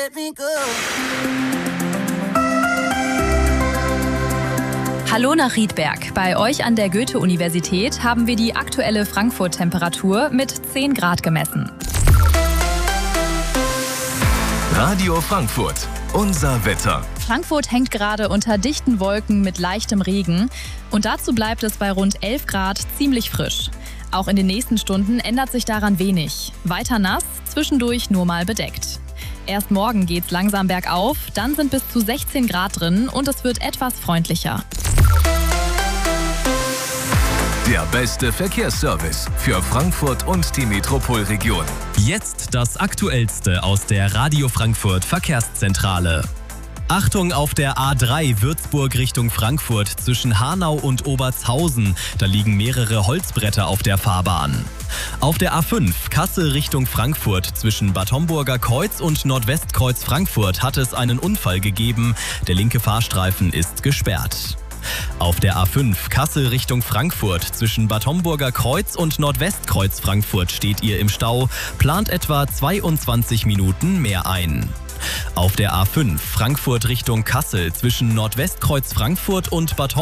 Hallo nach Riedberg. Bei euch an der Goethe-Universität haben wir die aktuelle Frankfurt-Temperatur mit 10 Grad gemessen. Radio Frankfurt, unser Wetter. Frankfurt hängt gerade unter dichten Wolken mit leichtem Regen und dazu bleibt es bei rund 11 Grad ziemlich frisch. Auch in den nächsten Stunden ändert sich daran wenig. Weiter nass, zwischendurch nur mal bedeckt. Erst morgen geht's langsam bergauf, dann sind bis zu 16 Grad drin und es wird etwas freundlicher. Der beste Verkehrsservice für Frankfurt und die Metropolregion. Jetzt das Aktuellste aus der Radio Frankfurt Verkehrszentrale. Achtung auf der A3 Würzburg Richtung Frankfurt zwischen Hanau und Obertshausen. Da liegen mehrere Holzbretter auf der Fahrbahn. Auf der A5 Kassel Richtung Frankfurt zwischen Bad Homburger Kreuz und Nordwestkreuz Frankfurt hat es einen Unfall gegeben. Der linke Fahrstreifen ist gesperrt. Auf der A5 Kassel Richtung Frankfurt zwischen Bad Homburger Kreuz und Nordwestkreuz Frankfurt steht ihr im Stau, plant etwa 22 Minuten mehr ein. Auf der A5 Frankfurt Richtung Kassel zwischen Nordwestkreuz Frankfurt und Bad